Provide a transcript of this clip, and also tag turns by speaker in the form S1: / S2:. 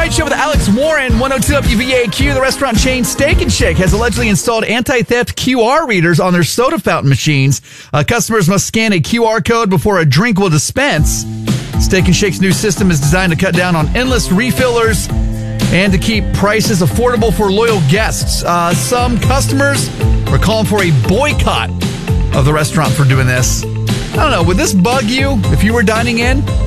S1: Night Show with Alex Warren, 102 WVAQ. The restaurant chain Steak and Shake has allegedly installed anti-theft QR readers on their soda fountain machines. Customers must scan a QR code before a drink will dispense. Steak and Shake's new system is designed to cut down on endless refillers and to keep prices affordable for loyal guests. Some customers are calling for a boycott of the restaurant for doing this. I don't know, would this bug you if you were dining in?